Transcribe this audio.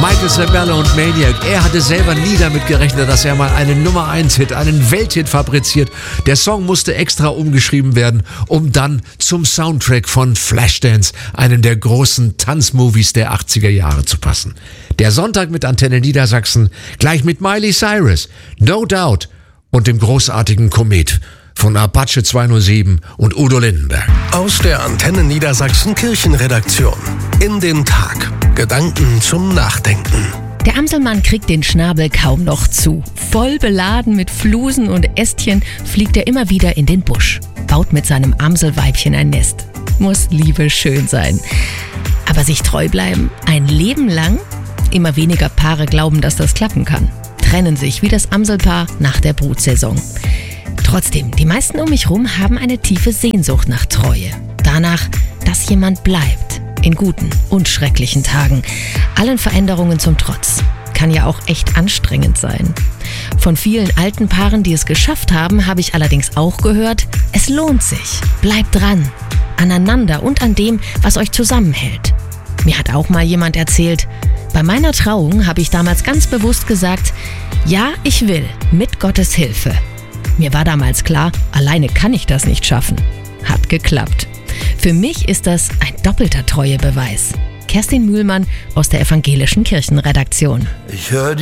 Michael Sabella und Maniac. Er hatte selber nie damit gerechnet, dass er mal einen Nummer-1-Hit, einen Welthit fabriziert. Der Song musste extra umgeschrieben werden, um dann zum Soundtrack von Flashdance, einem der großen Tanzmovies der 80er Jahre, zu passen. Der Sonntag mit Antenne Niedersachsen, gleich mit Miley Cyrus, No Doubt und dem großartigen Komet von Apache 207 und Udo Lindenberg. Aus der Antenne Niedersachsen Kirchenredaktion. In den Tag. Gedanken zum Nachdenken. Der Amselmann kriegt den Schnabel kaum noch zu. Voll beladen mit Flusen und Ästchen fliegt er immer wieder in den Busch. Baut mit seinem Amselweibchen ein Nest. Muss Liebe schön sein. Aber sich treu bleiben, ein Leben lang? Immer weniger Paare glauben, dass das klappen kann. Trennen sich wie das Amselpaar nach der Brutsaison. Trotzdem, die meisten um mich rum haben eine tiefe Sehnsucht nach Treue. Danach, dass jemand bleibt. In guten und schrecklichen Tagen. Allen Veränderungen zum Trotz. Kann ja auch echt anstrengend sein. Von vielen alten Paaren, die es geschafft haben, habe ich allerdings auch gehört, es lohnt sich. Bleibt dran. Aneinander und an dem, was euch zusammenhält. Mir hat auch mal jemand erzählt, bei meiner Trauung habe ich damals ganz bewusst gesagt, ja, ich will, mit Gottes Hilfe. Mir war damals klar, alleine kann ich das nicht schaffen. Hat geklappt. Für mich ist das ein doppelter Treuebeweis. Kerstin Mühlmann aus der Evangelischen Kirchenredaktion. Ich höre